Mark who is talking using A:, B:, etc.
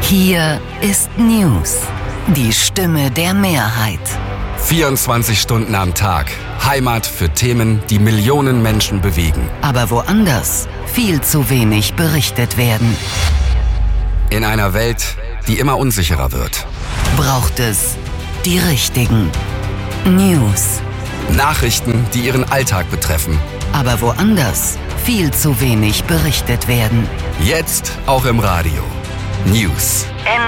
A: Hier ist News, die Stimme der Mehrheit.
B: 24 Stunden am Tag. Heimat für Themen, die Millionen Menschen bewegen.
A: Aber woanders viel zu wenig berichtet werden.
B: In einer Welt, die immer unsicherer wird.
A: Braucht es die richtigen News.
B: Nachrichten, die Ihren Alltag betreffen.
A: Aber woanders viel zu wenig berichtet werden.
B: Jetzt auch im Radio. News.